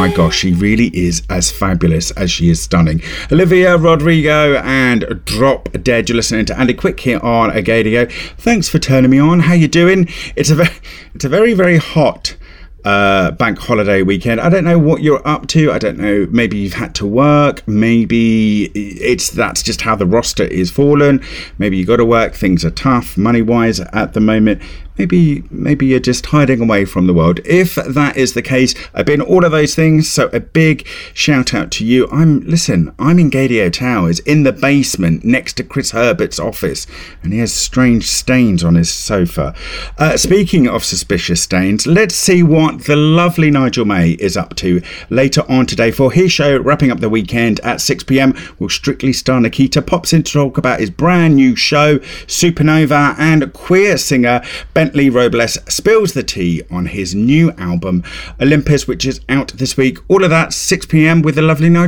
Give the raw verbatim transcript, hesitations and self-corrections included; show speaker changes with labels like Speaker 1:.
Speaker 1: my gosh, she really is as fabulous as she is stunning. Olivia Rodrigo and Drop Dead. You're listening to Andy Quick here on Agadio. Thanks for turning me on. How you doing? It's a very, it's a very, very hot uh, bank holiday weekend. I don't know what you're up to. I don't know. Maybe you've had to work. Maybe it's that's just how the roster is fallen. Maybe you got to work. Things are tough money-wise at the moment. Maybe maybe you're just hiding away from the world. If that is the case, I've been all of those things, so a big shout out to you. I'm listen, I'm in Gadio Towers, in the basement next to Chris Herbert's office, and he has strange stains on his sofa. Uh, speaking of suspicious stains, let's see what the lovely Nigel May is up to later on today for his show, wrapping up the weekend at six p.m. Will Strictly Star Nikita pops in to talk about his brand new show, Supernova, and queer singer Bentley Robles spills the tea on his new album, Olympus, which is out this week. All of that, six p.m. with the lovely Nigel